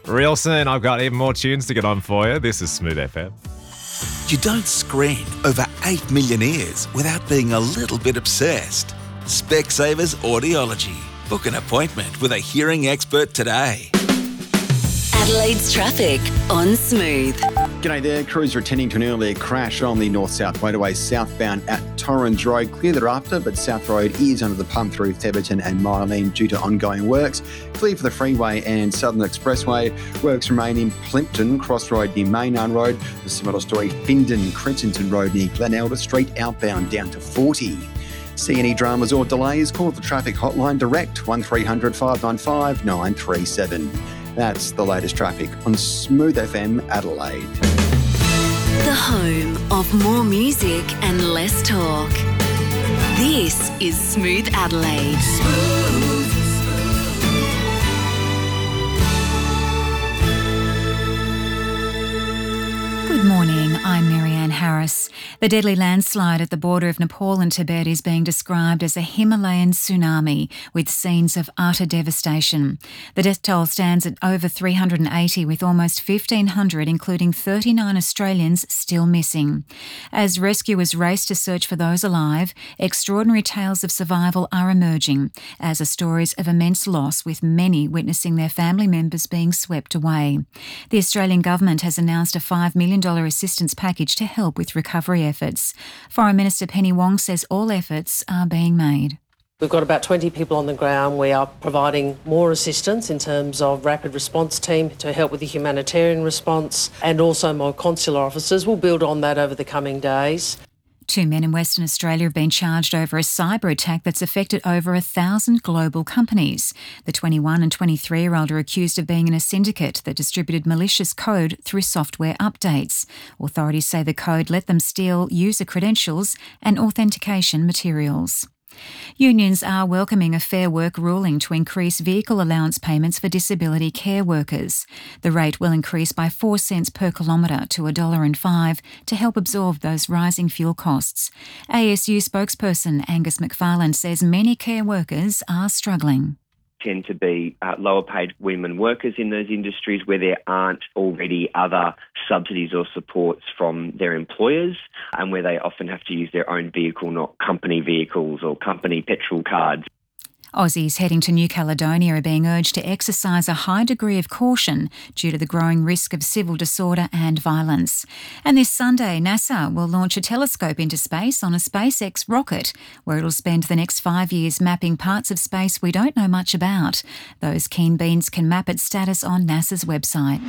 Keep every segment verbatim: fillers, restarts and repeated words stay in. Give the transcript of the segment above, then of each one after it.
Real soon, I've got even more tunes to get on for you. This is Smooth F M. You don't screen over eight million ears without being a little bit obsessed. Specsavers Audiology. Book an appointment with a hearing expert today. Adelaide's traffic on Smooth. G'day there. Crews are attending to an earlier crash on the north-south motorway southbound at Torrens Road. Clear thereafter, but South Road is under the pump through Theberton and Mylene due to ongoing works. Clear for the freeway and Southern Expressway. Works remain in Plympton, Cross Road near Maynard Road. The similar story, Findon, Crenton Road near Glenelder Street outbound down to forty. See any dramas or delays? Call the traffic hotline direct one three hundred five nine five nine three seven. That's the latest traffic on Smooth F M Adelaide. The home of more music and less talk. This is Smooth Adelaide. Smooth. Good morning, I'm Marianne Harris. The deadly landslide at the border of Nepal and Tibet is being described as a Himalayan tsunami with scenes of utter devastation. The death toll stands at over three hundred eighty, with almost fifteen hundred, including thirty-nine Australians, still missing. As rescuers race to search for those alive, extraordinary tales of survival are emerging, as are stories of immense loss, with many witnessing their family members being swept away. The Australian government has announced a five million dollars assistance package to help with recovery efforts. Foreign Minister Penny Wong says all efforts are being made. We've got about twenty people on the ground. We are providing more assistance in terms of rapid response team to help with the humanitarian response, and also more consular officers. We'll build on that over the coming days. Two men in Western Australia have been charged over a cyber attack that's affected over a thousand global companies. The twenty-one and twenty-three-year-old are accused of being in a syndicate that distributed malicious code through software updates. Authorities say the code let them steal user credentials and authentication materials. Unions are welcoming a Fair Work ruling to increase vehicle allowance payments for disability care workers. The rate will increase by four cents per kilometre to one dollar and five to help absorb those rising fuel costs. A S U spokesperson Angus McFarlane says many care workers are struggling. Tend to be uh, lower paid women workers in those industries where there aren't already other subsidies or supports from their employers, and where they often have to use their own vehicle, not company vehicles or company petrol cards. Aussies heading to New Caledonia are being urged to exercise a high degree of caution due to the growing risk of civil disorder and violence. And this Sunday, NASA will launch a telescope into space on a SpaceX rocket, where it'll spend the next five years mapping parts of space we don't know much about. Those keen beans can map its status on NASA's website.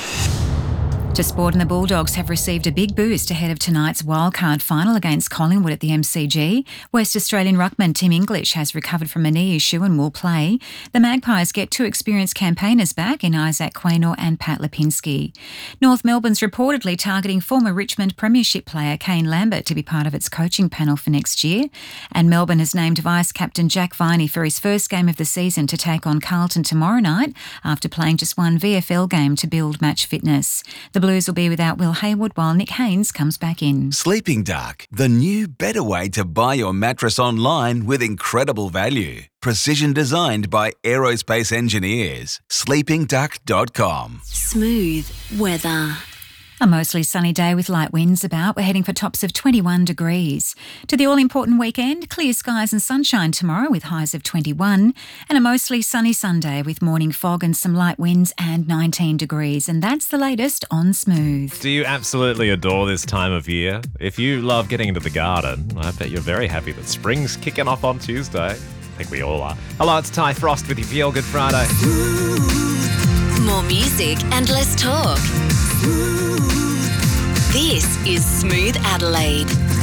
To sport, and the Bulldogs have received a big boost ahead of tonight's wildcard final against Collingwood at the M C G. West Australian ruckman Tim English has recovered from a knee issue and will play. The Magpies get two experienced campaigners back in Isaac Quaynor and Pat Lipinski. North Melbourne's reportedly targeting former Richmond Premiership player Kane Lambert to be part of its coaching panel for next year. And Melbourne has named Vice-Captain Jack Viney for his first game of the season to take on Carlton tomorrow night after playing just one V F L game to build match fitness. The Blues will be without Will Hayward while Nick Haynes comes back in. Sleeping Duck, the new better way to buy your mattress online with incredible value. Precision designed by aerospace engineers. sleeping duck dot com. Smooth weather. A mostly sunny day with light winds about. We're heading for tops of twenty-one degrees. To the all-important weekend, clear skies and sunshine tomorrow with highs of twenty-one, and a mostly sunny Sunday with morning fog and some light winds and nineteen degrees. And that's the latest on Smooth. Do you absolutely adore this time of year? If you love getting into the garden, I bet you're very happy that spring's kicking off on Tuesday. I think we all are. Hello, it's Ty Frost with your Feel Good Friday. More music and less talk. This is Smooth Adelaide.